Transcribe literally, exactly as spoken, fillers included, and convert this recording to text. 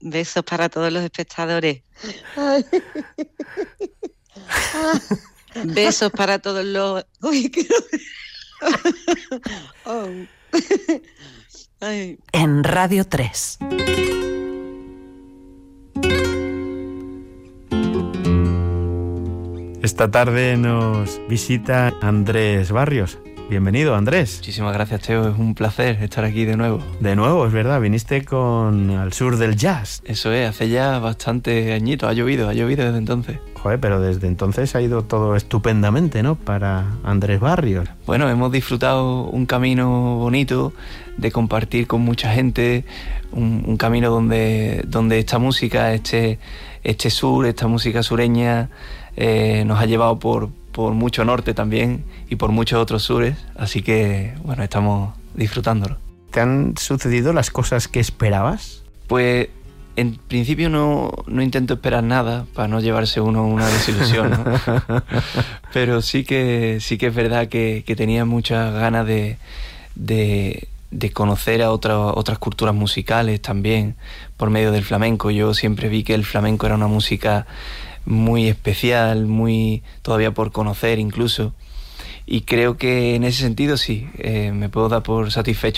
Besos para todos los espectadores. Ay. Besos para todos los... Uy, qué... oh. Ay. En Radio tres. Esta tarde nos visita Andrés Barrios. Bienvenido, Andrés. Muchísimas gracias, Teo. Es un placer estar aquí de nuevo. De nuevo, es verdad. Viniste con Al Sur del Jazz. Eso es, hace ya bastante añitos. Ha llovido, ha llovido desde entonces. Joder, pero desde entonces ha ido todo estupendamente, ¿no? Para Andrés Barrios. Bueno, hemos disfrutado un camino bonito de compartir con mucha gente, un, un camino donde, donde esta música, este, este sur, esta música sureña, eh, nos ha llevado por, por mucho norte también y por muchos otros sures, así que, bueno, estamos disfrutándolo. ¿Te han sucedido las cosas que esperabas? Pues en principio no, no intento esperar nada para no llevarse uno una desilusión, ¿no? Pero sí que, sí que es verdad que, que tenía muchas ganas de, de, de conocer a otra, otras culturas musicales también por medio del flamenco. Yo siempre vi que el flamenco era una música muy especial, muy todavía por conocer incluso, y creo que en ese sentido sí, eh, me puedo dar por satisfecho